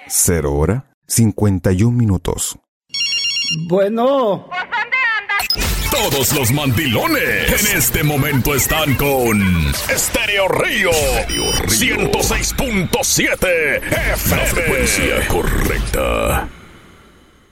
0:51. Bueno. Todos los mandilones en este momento están con Estéreo Río 106.7 FM. La frecuencia correcta.